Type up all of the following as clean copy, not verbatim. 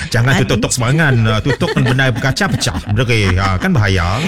Jangan tutup semangan. Tutup benda berkaca pecah. Kan bahaya.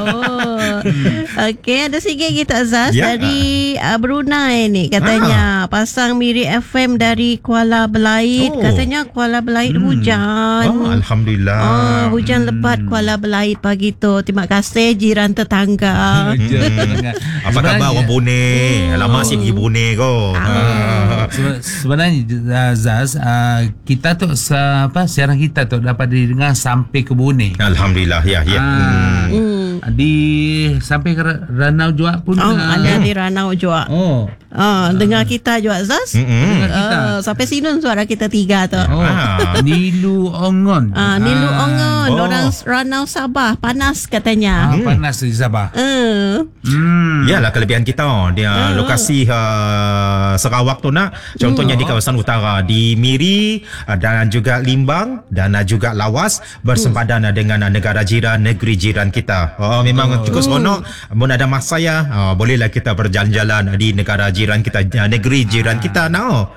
Okey, ada sikit kita Azaz Ya. dari Brunei ni katanya pasang Miri FM dari Kuala Belait. Katanya Kuala Belait hujan. Alhamdulillah. Hujan lebat Kuala Belait pagi tu. Terima kasih jiran tetangga. Apa khabar orang Brunei? Lama sih pergi Brunei kot. Sebenarnya Zaz, kita tu siaran kita tu dapat didengar sampai ke Brunei. Alhamdulillah, ya. Di sampai ke Ranau juga pun ada di Ranau juga. Dengar kita juga Zaz. Dengar kita. Sampai sinun suara kita tiga tu. Nilu Ongon. Nilu Ongon. Orang Ranau Sabah panas katanya. Panas di Sabah. Yalah kelebihan kita. Dia lokasi Sarawak tu nak. Contohnya di kawasan utara, di Miri dan juga Limbang dan juga Lawas bersempadan dengan negara jiran, negeri jiran kita. Memang cukup seronok. Mun ada masa bolehlah kita berjalan-jalan di negara jiran kita, negeri jiran kita.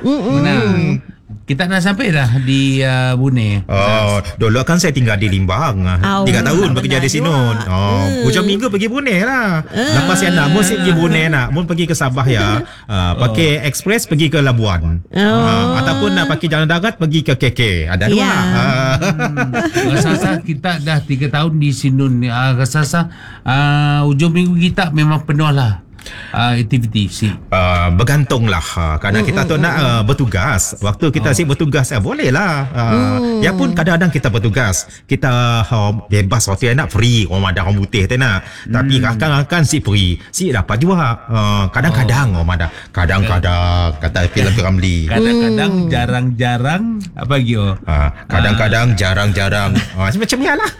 Kita nak sampai dah di Brunei. Dulu kan saya tinggal di Limbang. 3 tahun bekerja di sini. Hujung minggu pergi Brunei lah. Lepas saya nak mesti pergi Brunei nak. Mun pergi ke Sabah pakai ekspres pergi ke Labuan. Ataupun nak pakai jalan darat pergi ke KK. Ada dua. Rasa kita dah 3 tahun di Sinun ni. Rasa hujung minggu kita memang penuh lah aktiviti sih. Bergantunglah kerana kita tu nak bertugas. Waktu kita bertugas boleh lah. Ya pun kadang-kadang kita bertugas, kita bebas waktu yang nak free. Orang ada orang putih tu nak. Tapi rakan-rakan si free, si dapat juga. Kadang-kadang orang ada. Kadang-kadang kata filem Ramli. Kadang-kadang jarang-jarang apa lagi kadang-kadang jarang-jarang. Macam ni lah.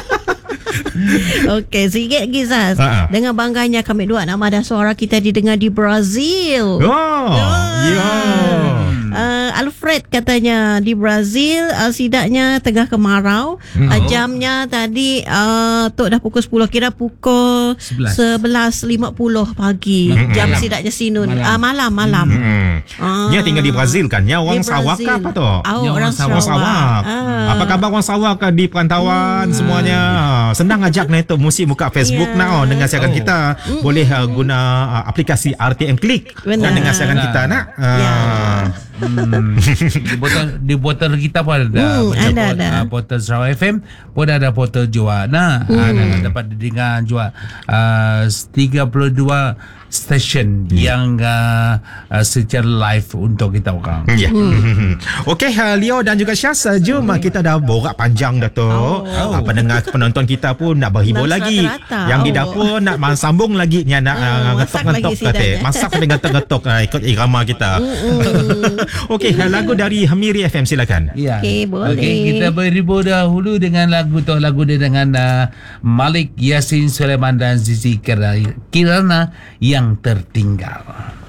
Okey, sikit lagi Zaz. Dengan bangganya kami dua nama dan suara kita didengar di Brazil. Alfred katanya di Brazil sidaknya tengah kemarau. Jamnya tadi Tok dah pukul 10, kira pukul 11.50 pagi. Jam sidaknya sinun. Malam. Dia tinggal di Brazil kan? Dia orang Sarawak apa tu? Orang Sarawak. Apa khabar orang Sarawak di perantauan semuanya? Senang ajak nak itu musim buka Facebook nak dengan siaran kita. Boleh guna aplikasi RTM Klik dengan siaran kita nak. Di portal kita pun ada portal Sarawak FM pun ada portal juga dapat didengar juga 32 stesen yang secara live untuk kita orang. Okey, Leo dan juga Syaz, jom kita dah borak panjang dah tu. Pendengar penonton kita pun nak berhibur lagi. Yang di dapur nak sambung lagi nak ngetok-ngetok kata. Masak dengan ngetok ikut irama kita. Okey, lagu dari Miri FM silakan. Okey, boleh. Okey, kita berhibur dahulu dengan lagu dia dengan Malik Yasin Sulaiman dan Zizi Kirana yang tertinggal.